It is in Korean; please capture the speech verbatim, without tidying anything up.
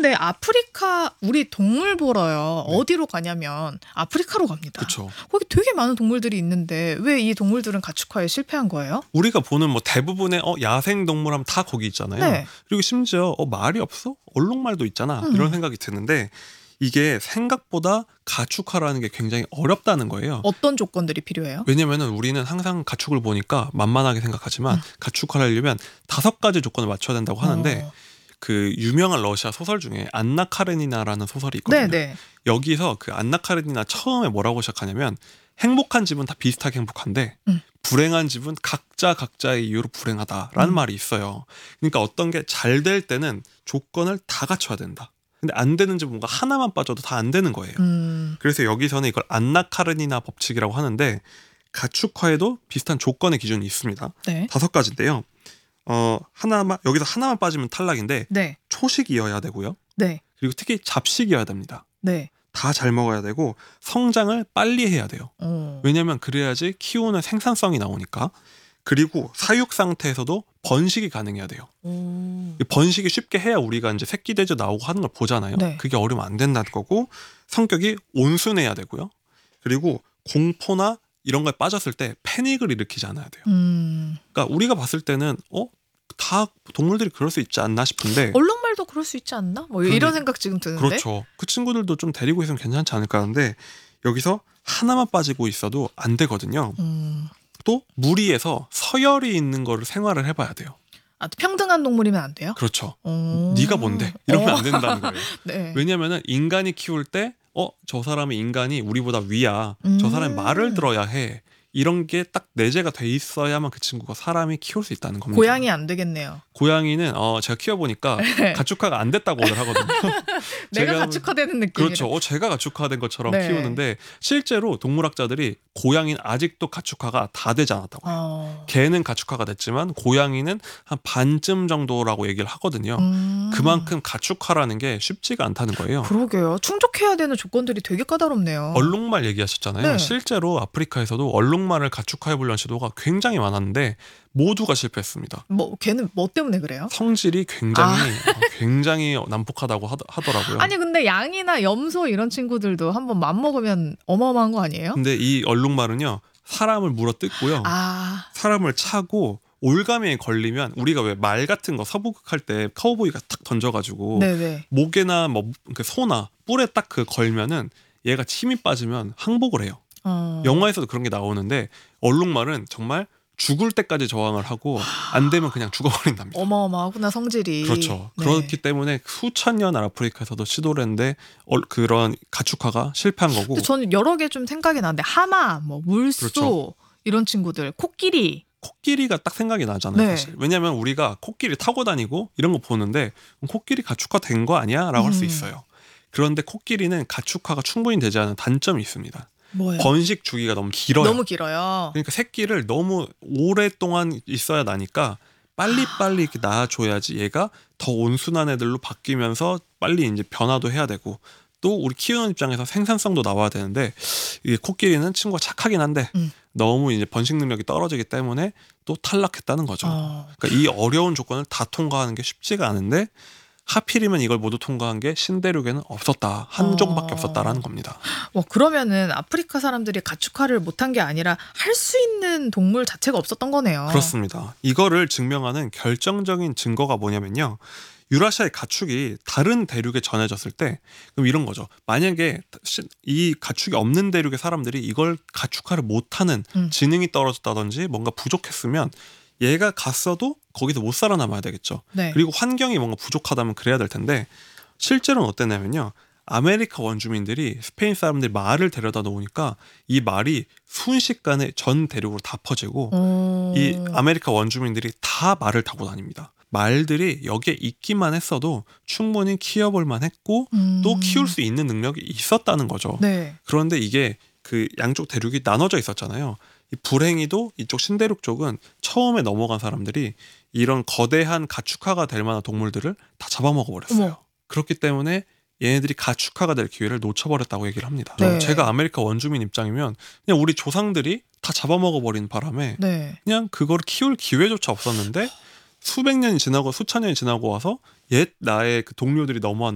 근데 아프리카 우리 동물 보러요. 네. 어디로 가냐면 아프리카로 갑니다. 그렇죠. 거기 되게 많은 동물들이 있는데 왜 이 동물들은 가축화에 실패한 거예요? 우리가 보는 뭐 대부분의 어, 야생 동물하면 다 거기 있잖아요. 네. 그리고 심지어 어, 말이 없어? 얼룩말도 있잖아. 음. 이런 생각이 드는데 이게 생각보다 가축화라는 게 굉장히 어렵다는 거예요. 어떤 조건들이 필요해요? 왜냐면은 우리는 항상 가축을 보니까 만만하게 생각하지만 음. 가축화를 하려면 다섯 가지 조건을 맞춰야 된다고 하는데 어. 그 유명한 러시아 소설 중에 안나 카레니나라는 소설이 있거든요. 네네. 여기서 그 안나 카레니나 처음에 뭐라고 시작하냐면 행복한 집은 다 비슷하게 행복한데 음. 불행한 집은 각자 각자의 이유로 불행하다라는 음. 말이 있어요. 그러니까 어떤 게 잘 될 때는 조건을 다 갖춰야 된다. 근데 안 되는 집은 뭔가 하나만 빠져도 다 안 되는 거예요. 음. 그래서 여기서는 이걸 안나 카레니나 법칙이라고 하는데 가축화에도 비슷한 조건의 기준이 있습니다. 네. 다섯 가지인데요. 어 하나만 여기서 하나만 빠지면 탈락인데 네. 초식이어야 되고요. 네. 그리고 특히 잡식이어야 됩니다. 네. 다 잘 먹어야 되고 성장을 빨리 해야 돼요. 어. 왜냐하면 그래야지 키우는 생산성이 나오니까. 그리고 사육 상태에서도 번식이 가능해야 돼요. 오. 이 번식이 쉽게 해야 우리가 이제 새끼 대져 나오고 하는 걸 보잖아요. 네. 그게 어려우면 안 된다는 거고 성격이 온순해야 되고요. 그리고 공포나 이런 거에 빠졌을 때 패닉을 일으키지 않아야 돼요. 음. 그러니까 우리가 봤을 때는 어? 다 동물들이 그럴 수 있지 않나 싶은데 얼룩말도 그럴 수 있지 않나? 뭐 이런 그런데- 생각 지금 드는데. 그렇죠. 그 친구들도 좀 데리고 있으면 괜찮지 않을까 하는데 여기서 하나만 빠지고 있어도 안 되거든요. 음. 또 무리해서 서열이 있는 거를 생활을 해봐야 돼요. 아, 평등한 동물이면 안 돼요? 그렇죠. 어. 네가 뭔데? 이러면 어. 안 된다는 거예요. 네. 왜냐면은 인간이 키울 때 어, 저 사람의 인간이 우리보다 위야. 저 사람이 음. 말을 들어야 해. 이런 게 딱 내재가 돼 있어야만 그 친구가 사람이 키울 수 있다는 겁니다. 고양이 안 되겠네요. 고양이는 어, 제가 키워보니까 가축화가 안 됐다고 오늘 하거든요. 내가 제가- 가축화되는 느낌이. 그렇죠. 어, 제가 가축화된 것처럼 네. 키우는데 실제로 동물학자들이 고양이는 아직도 가축화가 다 되지 않았다고 해요. 어. 개는 가축화가 됐지만 고양이는 한 반쯤 정도라고 얘기를 하거든요. 음. 그만큼 가축화라는 게 쉽지가 않다는 거예요. 그러게요. 충족해야 되는 조건들이 되게 까다롭네요. 얼룩말 얘기하셨잖아요. 네. 실제로 아프리카에서도 얼룩말을 가축화해보려는 시도가 굉장히 많았는데 모두가 실패했습니다. 뭐 걔는 뭐 때문에 그래요? 성질이 굉장히 어, 굉장히 난폭하다고 하더, 하더라고요. 아니 근데 양이나 염소 이런 친구들도 한번 맘먹으면 어마어마한 거 아니에요? 근데 이 얼룩말은요 사람을 물어뜯고요. 아. 사람을 차고 올가미에 걸리면 우리가 왜 말 같은 거 서부극할 때 카우보이가 탁 던져가지고 네네. 목에나 뭐 그 소나 뿔에 딱 그 걸면은 얘가 힘이 빠지면 항복을 해요. 어. 영화에서도 그런 게 나오는데 얼룩말은 정말 죽을 때까지 저항을 하고 안 되면 그냥 죽어버린답니다. 어마어마하구나 성질이. 그렇죠. 네. 그렇기 때문에 수천 년 아프리카에서도 시도를 했는데 얼- 그런 가축화가 실패한 거고. 근데 저는 여러 개 좀 생각이 나는데 하마, 뭐 물소 그렇죠. 이런 친구들, 코끼리. 코끼리가 딱 생각이 나잖아요. 네. 사실. 왜냐하면 우리가 코끼리 타고 다니고 이런 거 보는데 코끼리 가축화 된 거 아니야? 라고 할 수 음. 있어요. 그런데 코끼리는 가축화가 충분히 되지 않은 단점이 있습니다. 뭐예요? 번식 주기가 너무 길어요. 너무 길어요. 그러니까 새끼를 너무 오랫동안 있어야 나니까 빨리빨리 이렇게 낳아줘야지 얘가 더 온순한 애들로 바뀌면서 빨리 이제 변화도 해야 되고 또 우리 키우는 입장에서 생산성도 나와야 되는데 이게 코끼리는 친구가 착하긴 한데 음. 너무 이제 번식 능력이 떨어지기 때문에 또 탈락했다는 거죠. 어. 그러니까 이 어려운 조건을 다 통과하는 게 쉽지가 않은데 하필이면 이걸 모두 통과한 게 신대륙에는 없었다. 한 어. 종밖에 없었다라는 겁니다. 뭐 그러면은 아프리카 사람들이 가축화를 못한 게 아니라 할 수 있는 동물 자체가 없었던 거네요. 그렇습니다. 이거를 증명하는 결정적인 증거가 뭐냐면요. 유라시아의 가축이 다른 대륙에 전해졌을 때 그럼 이런 거죠. 만약에 이 가축이 없는 대륙의 사람들이 이걸 가축화를 못하는 음. 지능이 떨어졌다든지 뭔가 부족했으면 얘가 갔어도 거기서 못 살아남아야 되겠죠. 네. 그리고 환경이 뭔가 부족하다면 그래야 될 텐데 실제로는 어땠냐면요. 아메리카 원주민들이 스페인 사람들이 말을 데려다 놓으니까 이 말이 순식간에 전 대륙으로 다 퍼지고 어... 이 아메리카 원주민들이 다 말을 타고 다닙니다. 말들이 여기에 있기만 했어도 충분히 키워볼만 했고 음... 또 키울 수 있는 능력이 있었다는 거죠. 네. 그런데 이게 그 양쪽 대륙이 나눠져 있었잖아요. 이 불행히도 이쪽 신대륙 쪽은 처음에 넘어간 사람들이 이런 거대한 가축화가 될 만한 동물들을 다 잡아먹어 버렸어요. 어머. 그렇기 때문에 얘네들이 가축화가 될 기회를 놓쳐버렸다고 얘기를 합니다. 네. 제가 아메리카 원주민 입장이면 그냥 우리 조상들이 다 잡아먹어 버린 바람에 네. 그냥 그걸 키울 기회조차 없었는데 수백 년이 지나고 수천 년이 지나고 와서 옛 나의 그 동료들이 넘어왔는데